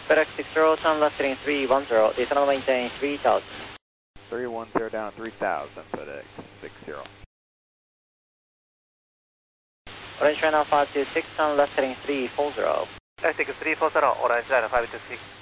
FedEx 60, turn left heading 310, descend and maintain 3000. 310 down 3000, FedEx 60. Orange China 526, turn left heading 340. Estic 340, Orange China 526.